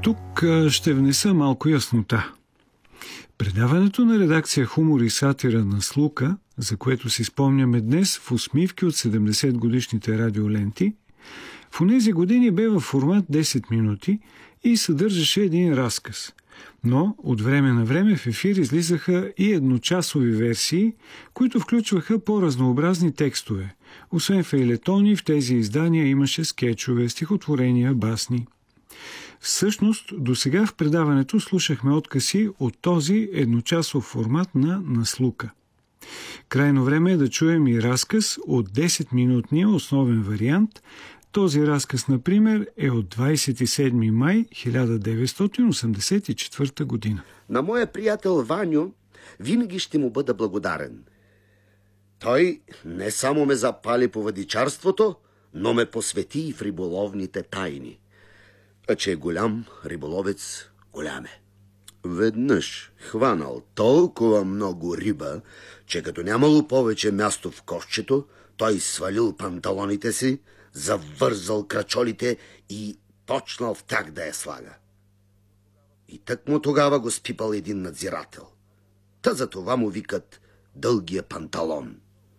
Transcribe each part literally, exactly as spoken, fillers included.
Тук ще внеса малко яснота. Предаването на редакция Хумор и сатира на Слука, за което си спомняме днес в усмивки от седемдесет годишните радиоленти, в онези години бе във формат десет минути и съдържаше един разказ. Но от време на време в ефир излизаха и едночасови версии, които включваха по-разнообразни текстове. Освен фейлетони, в тези издания имаше скетчове, стихотворения, басни. Всъщност, досега в предаването слушахме откъси от този едночасов формат на Наслука. Крайно време е да чуем и разказ от десет-минутния основен вариант. Този разказ, например, е от двадесет и седми май хиляда деветстотин осемдесет и четвърта година. На моя приятел Ваню винаги ще му бъда благодарен. Той не само ме запали по въдичарството, но ме посвети и в риболовните тайни. А че е голям риболовец, голям е. Веднъж хванал толкова много риба, че като нямало повече място в кошчето, той свалил панталоните си, завързал крачолите и почнал в тях да я слага. И тъкмо тогава го спипал един надзирател. Та за това му викат дългия панталон.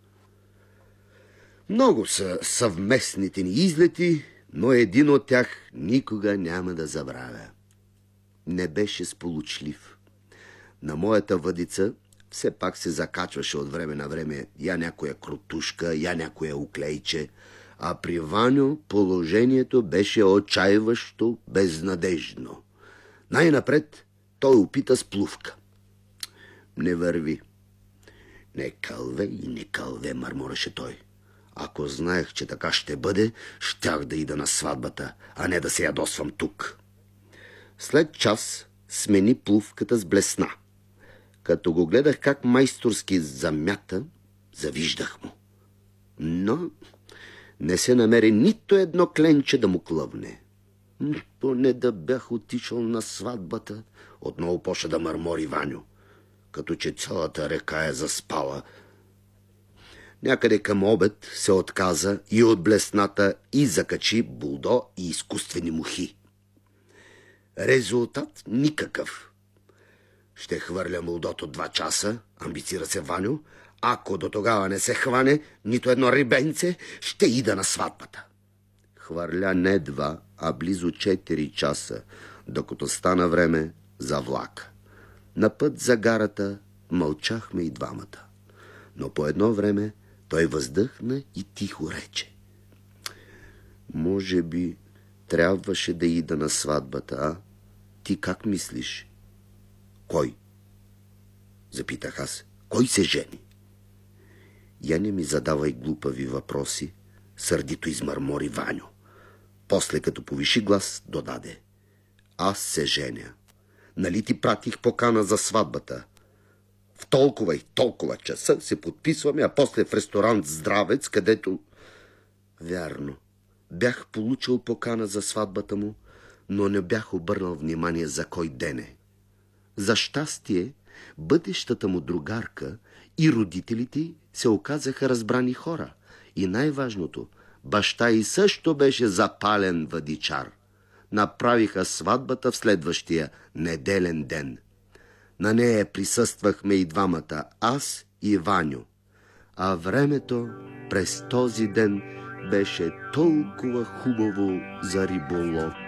Много са съвместните ни излети, но един от тях никога няма да забравя. Не беше сполучлив. На моята въдица все пак се закачваше от време на време я някоя кротушка, я някоя уклейче, а при Ваню положението беше отчаиващо безнадежно. Най-напред той опита с плувка. Не върви. Не кълве и не кълве, мърмореше той. Ако знаех, че така ще бъде, щях да ида на сватбата, а не да се ядосвам тук. След час смени плувката с блесна. Като го гледах как майсторски замята, завиждах му. Но не се намери нито едно кленче да му клъвне. Поне да бях отишъл на сватбата, отново почна да мърмори Ваню, като че цялата река е заспала. Някъде към обед се отказа и от блесната и закачи булдо и изкуствени мухи. Резултат никакъв. Ще хвърля булдото два часа, амбицира се Ваню. Ако до тогава не се хване нито едно рибенце, ще ида на сватбата. Хвърля не два, а близо четири часа, докато стана време за влака. На път за гарата мълчахме и двамата. Но по едно време той въздъхна и тихо рече: може би трябваше да ида на сватбата, а? Ти как мислиш? Кой? Запитах аз. Кой се жени? Я не ми задавай глупави въпроси, сърдито измърмори Ваню. После, като повиши глас, додаде: аз се женя. Нали ти пратих покана за сватбата? В толкова и толкова часа се подписваме, а после в ресторант Здравец, където... Вярно, бях получил покана за сватбата му, но не бях обърнал внимание за кой ден е. За щастие, бъдещата му другарка и родителите се оказаха разбрани хора. И най-важното, баща й също беше запален въдичар. Направиха сватбата в следващия неделен ден. На нея присъствахме и двамата, аз и Ваню. А времето през този ден беше толкова хубаво за риболов.